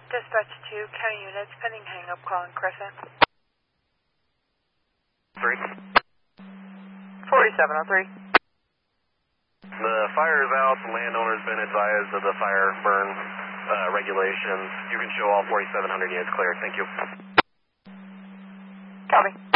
Dispatch 2, county units, pending hang-up, calling Crescent. 3. 4703. The fire is out. The landowner's been advised of the fire burn regulations. You can show all 4,700 units clear. Thank you. Copy.